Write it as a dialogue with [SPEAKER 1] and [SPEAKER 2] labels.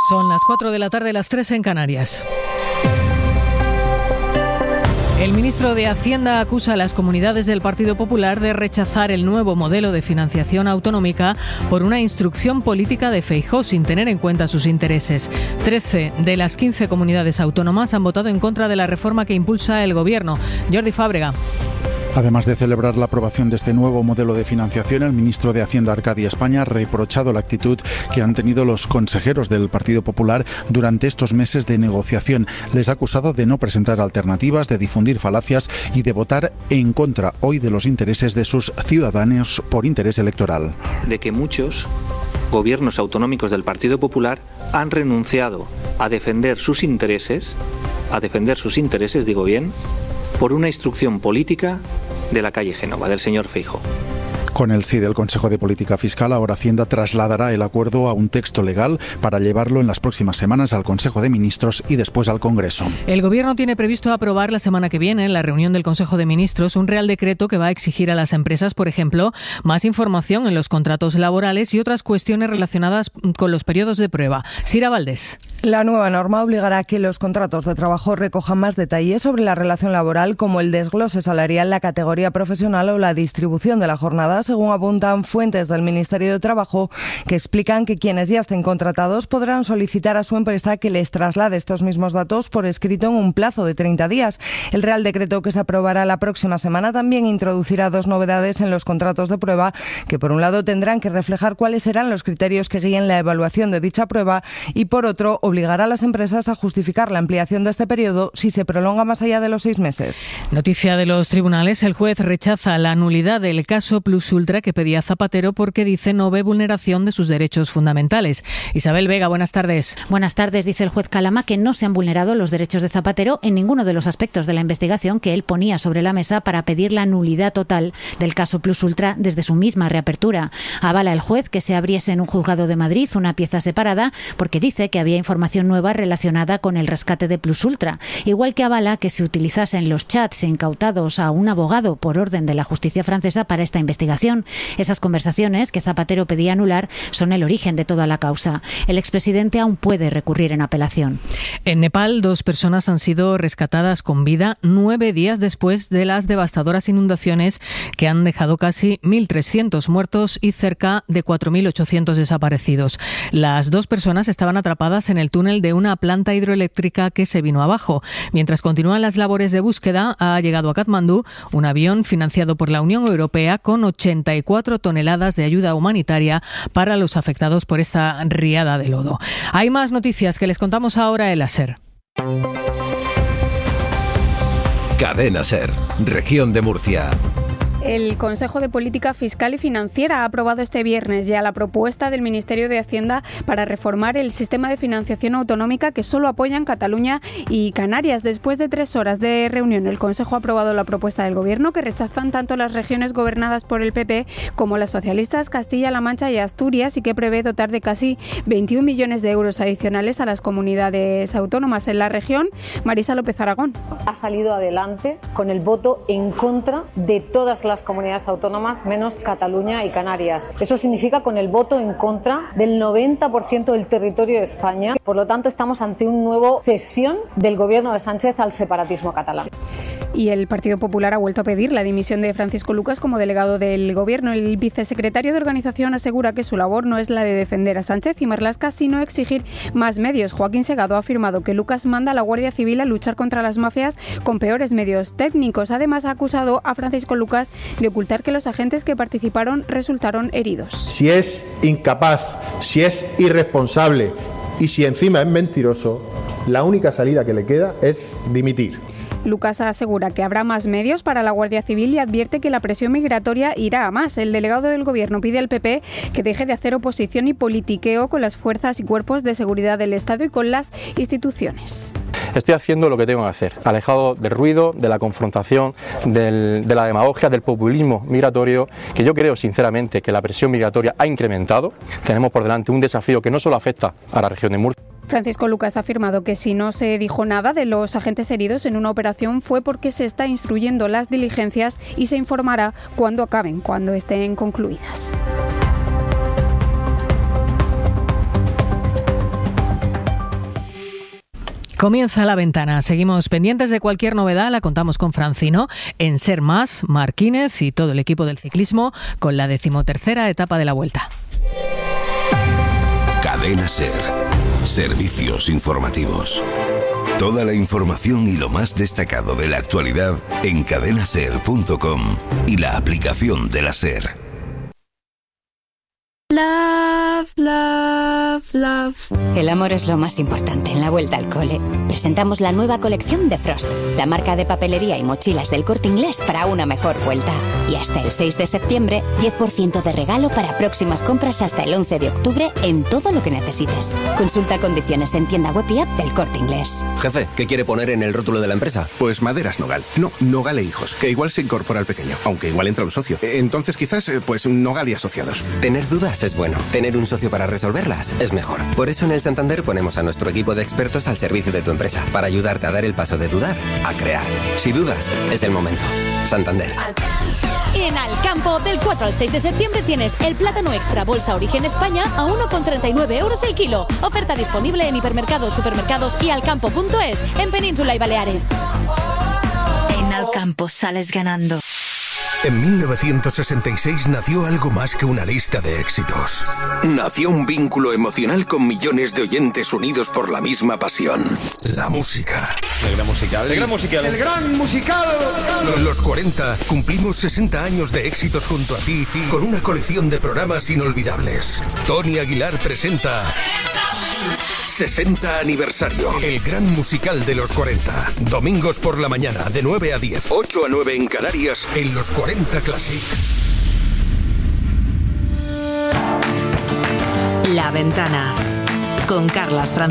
[SPEAKER 1] Son las 4 de la tarde, las 3 en Canarias. El ministro de Hacienda acusa a las comunidades del Partido Popular de rechazar el nuevo modelo de financiación autonómica por una instrucción política de Feijóo sin tener en cuenta sus intereses. 13 de las 15 comunidades autónomas han votado en contra de la reforma que impulsa el Gobierno. Jordi Fábrega.
[SPEAKER 2] Además de celebrar la aprobación de este nuevo modelo de financiación, el ministro de Hacienda, Arcadio España, ha reprochado la actitud que han tenido los consejeros del Partido Popular durante estos meses de negociación. Les ha acusado de no presentar alternativas, de difundir falacias y de votar en contra hoy de los intereses de sus ciudadanos por interés electoral.
[SPEAKER 3] De que muchos gobiernos autonómicos del Partido Popular han renunciado a defender sus intereses, digo bien, por una instrucción política de la calle Génova, del señor Feijóo.
[SPEAKER 2] Con el sí del Consejo de Política Fiscal, ahora Hacienda trasladará el acuerdo a un texto legal para llevarlo en las próximas semanas al Consejo de Ministros y después al Congreso.
[SPEAKER 1] El Gobierno tiene previsto aprobar la semana que viene, en la reunión del Consejo de Ministros, un Real Decreto que va a exigir a las empresas, por ejemplo, más información en los contratos laborales y otras cuestiones relacionadas con los periodos de prueba. Sira Valdés.
[SPEAKER 4] La nueva norma obligará a que los contratos de trabajo recojan más detalles sobre la relación laboral, como el desglose salarial, la categoría profesional o la distribución de la jornada, según apuntan fuentes del Ministerio de Trabajo, que explican que quienes ya estén contratados podrán solicitar a su empresa que les traslade estos mismos datos por escrito en un plazo de 30 días. El Real Decreto que se aprobará la próxima semana también introducirá dos novedades en los contratos de prueba, que por un lado tendrán que reflejar cuáles serán los criterios que guíen la evaluación de dicha prueba y por otro obligará a las empresas a justificar la ampliación de este periodo si se prolonga más allá de los 6 meses.
[SPEAKER 1] Noticia de los tribunales. El juez rechaza la nulidad del caso Plus Ultra que pedía Zapatero porque dice no ve vulneración de sus derechos fundamentales. Isabel Vega, buenas tardes.
[SPEAKER 5] Buenas tardes. Dice el juez Calama que no se han vulnerado los derechos de Zapatero en ninguno de los aspectos de la investigación que él ponía sobre la mesa para pedir la nulidad total del caso Plus Ultra desde su misma reapertura. Avala el juez que se abriese en un juzgado de Madrid una pieza separada porque dice que había información nueva relacionada con el rescate de Plus Ultra, igual que avala que se utilizasen los chats incautados a un abogado por orden de la justicia francesa para esta investigación. Esas conversaciones que Zapatero pedía anular son el origen de toda la causa. El expresidente aún puede recurrir en apelación.
[SPEAKER 1] En Nepal, 2 personas han sido rescatadas con vida 9 días después de las devastadoras inundaciones que han dejado casi 1.300 muertos y cerca de 4.800 desaparecidos. Las 2 personas estaban atrapadas en el túnel de una planta hidroeléctrica que se vino abajo. Mientras continúan las labores de búsqueda, ha llegado a Katmandú un avión financiado por la Unión Europea con 84 toneladas de ayuda humanitaria para los afectados por esta riada de lodo. Hay más noticias que les contamos ahora en la SER.
[SPEAKER 6] Cadena SER, Región de Murcia.
[SPEAKER 7] El Consejo de Política Fiscal y Financiera ha aprobado este viernes ya la propuesta del Ministerio de Hacienda para reformar el sistema de financiación autonómica que solo apoyan Cataluña y Canarias. Después de 3 horas de reunión, el Consejo ha aprobado la propuesta del Gobierno que rechazan tanto las regiones gobernadas por el PP como las socialistas Castilla-La Mancha y Asturias y que prevé dotar de casi 21 millones de euros adicionales a las comunidades autónomas. En la región, Marisa López Aragón.
[SPEAKER 8] Ha salido adelante con el voto en contra de todas las comunidades autónomas menos Cataluña y Canarias. Eso significa con el voto en contra del 90% del territorio de España. Por lo tanto, estamos ante una nueva cesión del gobierno de Sánchez al separatismo catalán.
[SPEAKER 7] Y el Partido Popular ha vuelto a pedir la dimisión de Francisco Lucas como delegado del Gobierno. El vicesecretario de Organización asegura que su labor no es la de defender a Sánchez y Marlaska, sino exigir más medios. Joaquín Segado ha afirmado que Lucas manda a la Guardia Civil a luchar contra las mafias con peores medios técnicos. Además, ha acusado a Francisco Lucas de ocultar que los agentes que participaron resultaron heridos.
[SPEAKER 9] Si es incapaz, si es irresponsable y si encima es mentiroso, la única salida que le queda es dimitir.
[SPEAKER 7] Lucas asegura que habrá más medios para la Guardia Civil y advierte que la presión migratoria irá a más. El delegado del Gobierno pide al PP que deje de hacer oposición y politiqueo con las fuerzas y cuerpos de seguridad del Estado y con las instituciones.
[SPEAKER 10] Estoy haciendo lo que tengo que hacer, alejado del ruido, de la confrontación, de la demagogia, del populismo migratorio, que yo creo sinceramente que la presión migratoria ha incrementado. Tenemos por delante un desafío que no solo afecta a la región de Murcia.
[SPEAKER 7] Francisco Lucas ha afirmado que si no se dijo nada de los agentes heridos en una operación fue porque se está instruyendo las diligencias y se informará cuando acaben, cuando estén concluidas.
[SPEAKER 1] Comienza La Ventana. Seguimos pendientes de cualquier novedad, la contamos con Francino en Ser Más, Marquínez y todo el equipo del ciclismo con la 13ª etapa de la Vuelta.
[SPEAKER 11] Cadena Ser. Servicios informativos. Toda la información y lo más destacado de la actualidad en cadenaser.com y la aplicación de la Ser.
[SPEAKER 12] Love, love, love. El amor es lo más importante en la vuelta al cole. Presentamos la nueva colección de Frost, la marca de papelería y mochilas del Corte Inglés para una mejor vuelta. Y hasta el 6 de septiembre, 10% de regalo para próximas compras hasta el 11 de octubre en todo lo que necesites. Consulta condiciones en tienda web y app del Corte Inglés.
[SPEAKER 13] Jefe, ¿qué quiere poner en el rótulo de la empresa?
[SPEAKER 14] Pues Maderas Nogal. No, Nogal e Hijos, que igual se incorpora al pequeño, aunque igual entra un socio. Entonces quizás, pues Nogal y Asociados.
[SPEAKER 13] Tener dudas es bueno. Tener un socio para resolverlas es mejor. Por eso en el Santander ponemos a nuestro equipo de expertos al servicio de tu empresa, para ayudarte a dar el paso de dudar a crear. Si dudas, es el momento. Santander.
[SPEAKER 15] En Alcampo, del 4 al 6 de septiembre tienes el plátano extra bolsa Origen España a 1,39 euros el kilo. Oferta disponible en hipermercados, supermercados y alcampo.es en Península y Baleares.
[SPEAKER 16] En Alcampo sales ganando.
[SPEAKER 17] En 1966 nació algo más que una lista de éxitos. Nació un vínculo emocional con millones de oyentes unidos por la misma pasión. La música.
[SPEAKER 18] El gran musical. El gran musical.
[SPEAKER 17] El gran musical. Los 40 cumplimos 60 años de éxitos junto a ti con una colección de programas inolvidables. Tony Aguilar presenta 60 aniversario. El gran musical de los 40. Domingos por la mañana de 9 a 10, 8 a 9 en Canarias en los 40 Classic.
[SPEAKER 19] La Ventana con Carlas Francisco.